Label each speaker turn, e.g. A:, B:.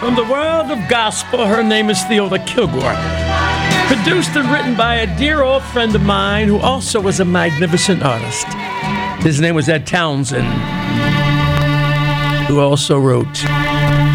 A: From the world of gospel, her name is Theoda Kilgore. Produced and written by a dear old friend of mine who also was a magnificent artist. His name was Ed Townsend, who also wrote